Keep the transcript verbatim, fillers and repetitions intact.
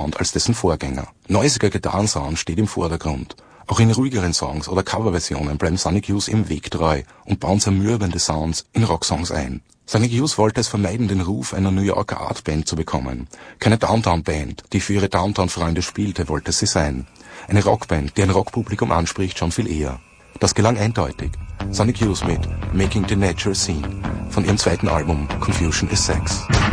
Sound als dessen Vorgänger. Neuesiger Gitarrensound steht im Vordergrund. Auch in ruhigeren Songs oder Coverversionen bleiben Sonic Youth im Weg treu und bauen zermürbende Sounds in Rocksongs ein. Sonic Youth wollte es vermeiden, den Ruf einer New Yorker Artband zu bekommen. Keine Downtown-Band, die für ihre Downtown-Freunde spielte, wollte sie sein. Eine Rockband, die ein Rockpublikum anspricht, schon viel eher. Das gelang eindeutig. Sonic Youth mit Making the Natural Scene von ihrem zweiten Album Confusion is Sex.